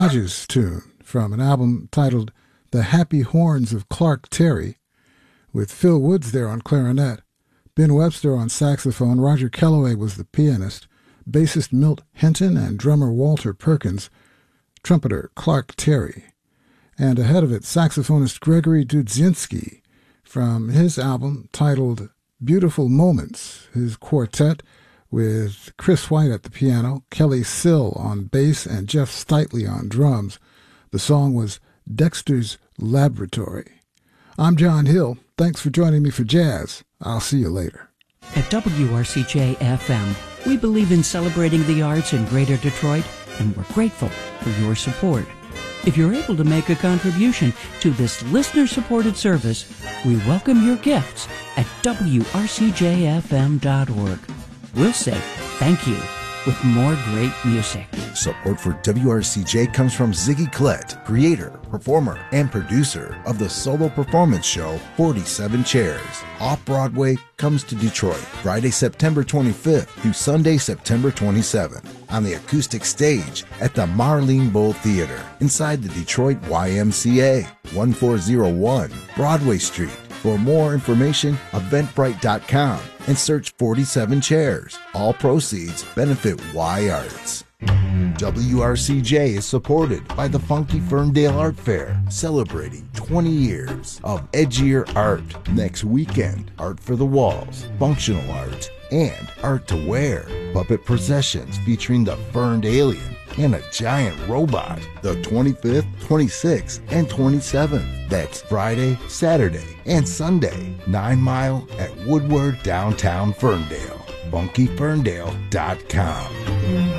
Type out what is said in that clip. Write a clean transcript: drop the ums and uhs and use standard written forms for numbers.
Hodges tune from an album titled The Happy Horns of Clark Terry, with Phil Woods there on clarinet, Ben Webster on saxophone, Roger Kellaway was the pianist, bassist Milt Hinton and drummer Walter Perkins, trumpeter Clark Terry, and ahead of it, saxophonist Gregory Dudzinski from his album titled Beautiful Moments, his quartet with Chris White at the piano, Kelly Sill on bass, and Jeff Steitley on drums. The song was Dexter's Laboratory. I'm John Hill. Thanks for joining me for jazz. I'll see you later. At WRCJ-FM, we believe in celebrating the arts in Greater Detroit, and we're grateful for your support. If you're able to make a contribution to this listener-supported service, we welcome your gifts at WRCJFM.org. We'll say thank you with more great music. Support for WRCJ comes from Ziggy Klett, creator, performer, and producer of the solo performance show 47 Chairs. Off-Broadway comes to Detroit Friday, September 25th through Sunday, September 27th on the acoustic stage at the Marlene Bull Theater inside the Detroit YMCA, 1401 Broadway Street. For more information, eventbrite.com and search 47 Chairs. All proceeds benefit Y Arts. WRCJ is supported by the Funky Ferndale Art Fair, celebrating 20 years of edgier art. Next weekend, art for the walls, functional art, and art to wear. Puppet processions featuring the Ferned Alien and a giant robot, the 25th, 26th, and 27th. That's Friday, Saturday, and Sunday. 9 Mile at Woodward, downtown Ferndale. FunkyFerndale.com.